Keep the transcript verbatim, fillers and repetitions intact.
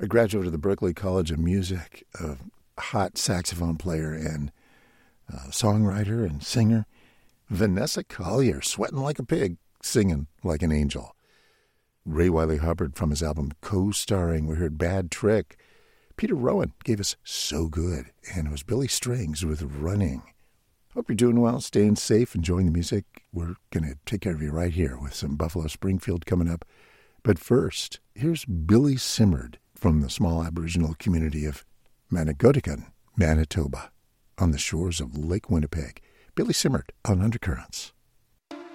a graduate of the Berklee College of Music, a hot saxophone player and uh, songwriter and singer, Vanessa Collier, sweating like a pig, singing like an angel. Ray Wylie Hubbard from his album Co-Starring, we heard Bad Trick. Peter Rowan gave us So Good, and it was Billy Strings with Running. Hope you're doing well, staying safe, enjoying the music. We're going to take care of you right here with some Buffalo Springfield coming up. But first, here's Billy Simard from the small Aboriginal community of Manigotigan, Manitoba, on the shores of Lake Winnipeg. Billy Simard on Undercurrents.